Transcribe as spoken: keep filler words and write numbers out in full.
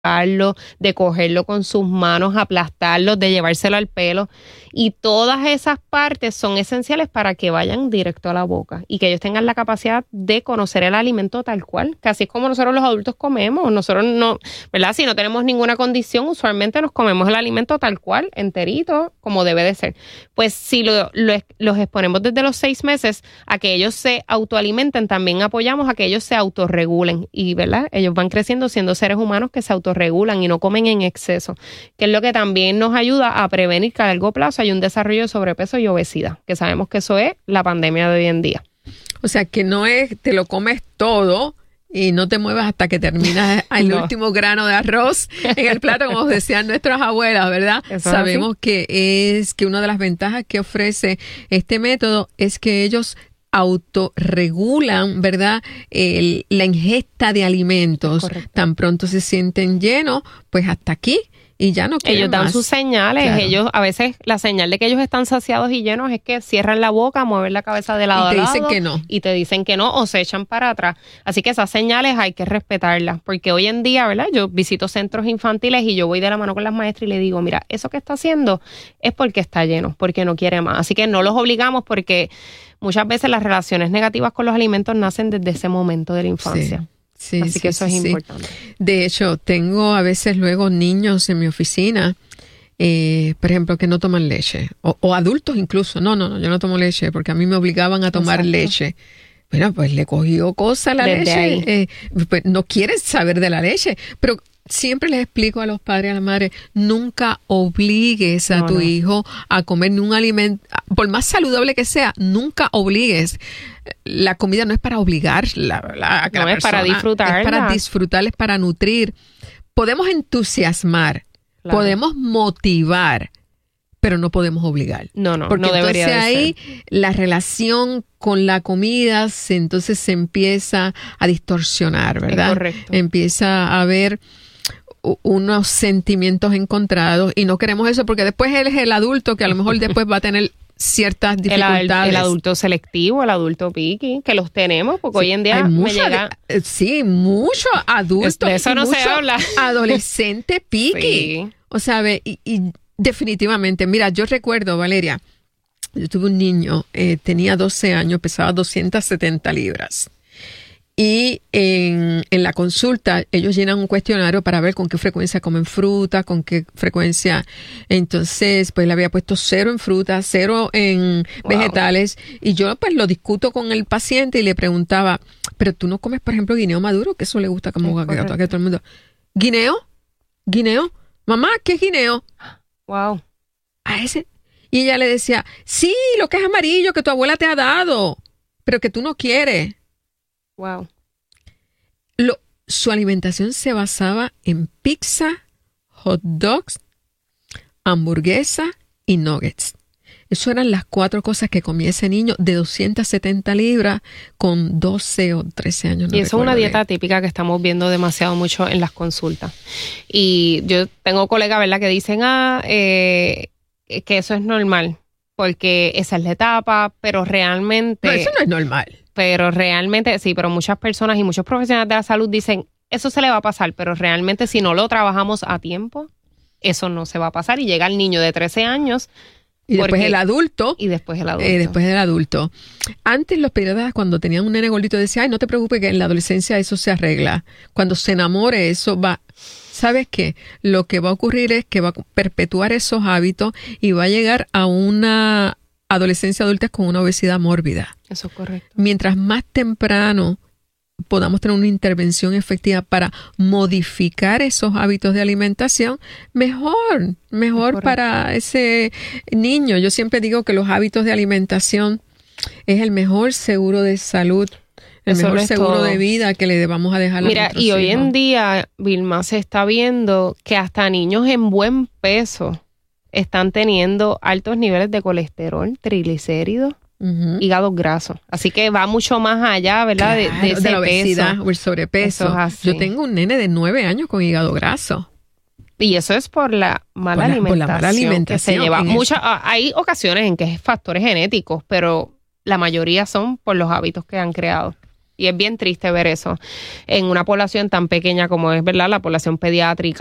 de cogerlo con sus manos, aplastarlo, de llevárselo al pelo. Y todas esas partes son esenciales para que vayan directo a la boca y que ellos tengan la capacidad de conocer el alimento tal cual, que así es como nosotros los adultos comemos. Nosotros no, ¿verdad? Si no tenemos ninguna condición, usualmente nos comemos el alimento tal cual, enterito, como debe de ser. Pues si lo, lo, los exponemos desde los seis meses a que ellos se autoalimenten, también apoyamos a que ellos se autorregulen y, ¿verdad? Ellos van creciendo siendo seres humanos que se autorregulan y no comen en exceso, que es lo que también nos ayuda a prevenir que a largo plazo hay un desarrollo de sobrepeso y obesidad, que sabemos que eso es la pandemia de hoy en día. O sea, que no es, te lo comes todo y no te muevas hasta que terminas el no. último grano de arroz en el plato, como decían nuestras abuelas, ¿verdad? Eso Sabemos así. que es que una de las ventajas que ofrece este método es que ellos autorregulan, ¿verdad? El, la ingesta de alimentos. Correcto. Tan pronto se sienten llenos, pues hasta aquí. Y ya no quieren Ellos dan más. sus señales, claro. ellos a veces la señal de que ellos están saciados y llenos es que cierran la boca, mueven la cabeza de lado a lado. Y te dicen que no. Y te dicen que no o se echan para atrás. Así que esas señales hay que respetarlas, porque hoy en día, ¿verdad? Yo visito centros infantiles y yo voy de la mano con las maestras y le digo, mira, eso que está haciendo es porque está lleno, porque no quiere más. Así que no los obligamos porque muchas veces las relaciones negativas con los alimentos nacen desde ese momento de la infancia. Sí. Sí, Así sí, que eso sí, es sí. importante. De hecho, tengo a veces luego niños en mi oficina, eh, por ejemplo, que no toman leche. O, o adultos incluso. No, no, no, yo no tomo leche porque a mí me obligaban a tomar Exacto. leche. Bueno, pues le cogió cosa la Desde leche. Eh, pues no quieren saber de la leche. Pero siempre les explico a los padres y a las madres, nunca obligues a no, tu no. hijo a comer un alimento, por más saludable que sea, nunca obligues. La comida no es para obligar la, la, a que no la es persona, para disfrutar. Es para disfrutar, es para nutrir. Podemos entusiasmar, claro. podemos motivar, pero no podemos obligar. No, no, Porque no debería entonces de ahí ser. La relación con la comida se, entonces se empieza a distorsionar, ¿verdad? Es correcto. Empieza a haber unos sentimientos encontrados y no queremos eso porque después él es el adulto que a lo mejor después va a tener ciertas dificultades. El, el adulto selectivo, el adulto picky, que los tenemos, porque sí, hoy en día me llega... De, sí, mucho adulto. De eso no se habla. Adolescente picky. Sí. O sea, y, y definitivamente, mira, yo recuerdo, Valeria, yo tuve un niño, eh, tenía doce años, pesaba doscientas setenta libras. Y en, en la consulta ellos llenan un cuestionario para ver con qué frecuencia comen fruta, con qué frecuencia. Entonces, pues le había puesto cero en fruta, cero en wow. vegetales. Y yo pues lo discuto con el paciente y le preguntaba, pero tú no comes, por ejemplo, guineo maduro, que eso le gusta como a, a todo el mundo. ¿Guineo? ¿Guineo? Mamá, ¿qué es guineo? Wow. A ese. Y ella le decía, sí, lo que es amarillo que tu abuela te ha dado, pero que tú no quieres. Wow. Lo, su alimentación se basaba en pizza, hot dogs, hamburguesa y nuggets. Eso eran las cuatro cosas que comía ese niño de doscientas setenta libras con doce o trece años. No y eso es una dieta bien. típica que estamos viendo demasiado mucho en las consultas. Y yo tengo colegas, ¿verdad?, que dicen, ah, eh, que eso es normal, porque esa es la etapa, pero realmente... No, eso no es normal. Pero realmente, sí, pero muchas personas y muchos profesionales de la salud dicen, eso se le va a pasar, pero realmente si no lo trabajamos a tiempo, eso no se va a pasar y llega el niño de trece años. Y después porque, el adulto. Y después el adulto. Eh, después el adulto. Antes los pediatras cuando tenían un nene gordito decían, ay, no te preocupes que en la adolescencia eso se arregla. Cuando se enamore eso va... ¿Sabes qué? Lo que va a ocurrir es que va a perpetuar esos hábitos y va a llegar a una adolescencia adulta con una obesidad mórbida. Eso es correcto. Mientras más temprano podamos tener una intervención efectiva para modificar esos hábitos de alimentación, mejor, mejor para ese niño. Yo siempre digo que los hábitos de alimentación es el mejor seguro de salud, el Eso mejor seguro todo. de vida que le debamos a dejar a Mira, nuestros y hijos. Hoy en día, Vilma, se está viendo que hasta niños en buen peso están teniendo altos niveles de colesterol, triglicéridos, uh-huh. hígado graso. Así que va mucho más allá, ¿verdad? Claro, de, de, ese de la obesidad peso. o el sobrepeso. Yo tengo un nene de nueve años con hígado graso. Y eso es por la mala, por la, alimentación, por la mala alimentación que se lleva. Muchas, hay ocasiones en que es factores genéticos, pero la mayoría son por los hábitos que han creado. Y es bien triste ver eso en una población tan pequeña como es, ¿verdad?, la población pediátrica.